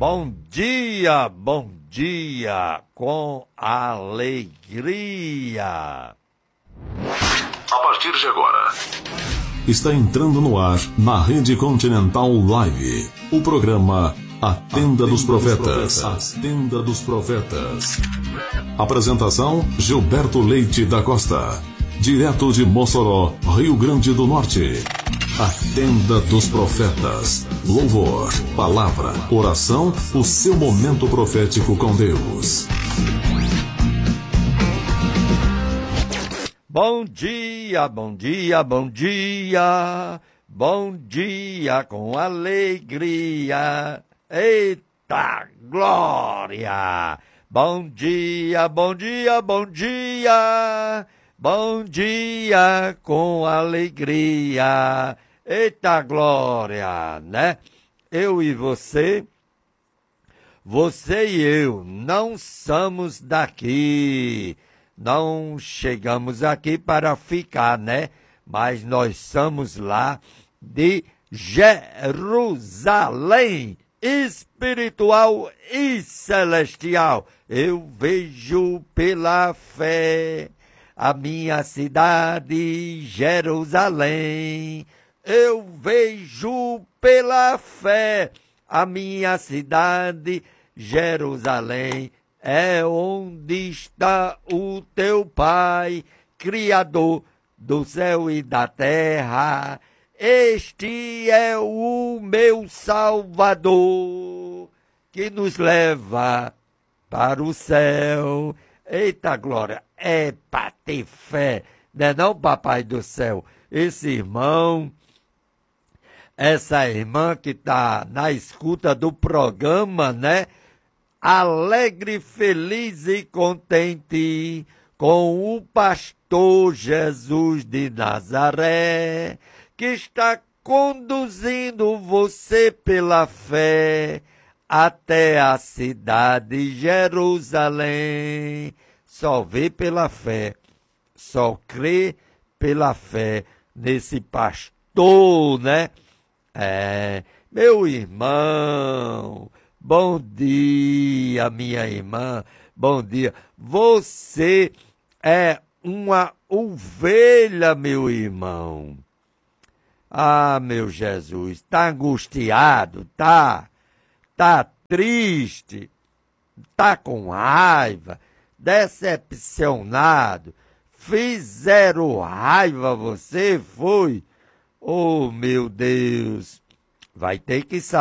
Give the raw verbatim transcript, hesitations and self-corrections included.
Bom dia, bom dia, com alegria. A partir de agora, está entrando no ar, na Rede Continental Live, o programa A Tenda dos Profetas. A Tenda dos Profetas. Apresentação, Gilberto Leite da Costa. Direto de Mossoró, Rio Grande do Norte. A Tenda dos Profetas. Louvor, palavra, oração, o seu momento profético com Deus. Bom dia, bom dia, bom dia. Bom dia com alegria. Eita glória! Bom dia, bom dia, bom dia. Bom dia com alegria. Eita glória, né? Eu e você, você e eu não somos daqui. Não chegamos aqui para ficar, né? Mas nós somos lá de Jerusalém, espiritual e celestial. Eu vejo pela fé a minha cidade, Jerusalém. Eu vejo pela fé a minha cidade, Jerusalém. É onde está o teu Pai, Criador do céu e da terra. Este é o meu Salvador, que nos leva para o céu. Eita glória, é para ter fé, né não, papai do céu? Esse irmão, essa irmã que está na escuta do programa, né? Alegre, feliz e contente com o pastor Jesus de Nazaré, que está conduzindo você pela fé até a cidade Jerusalém. Só vê pela fé, só crê pela fé nesse pastor, né? É, meu irmão, bom dia, minha irmã, bom dia. Você é uma ovelha, meu irmão. Ah, meu Jesus, tá angustiado, tá? Tá triste, tá com raiva, decepcionado, fizeram raiva a você, foi? Oh, meu Deus, vai ter que sair.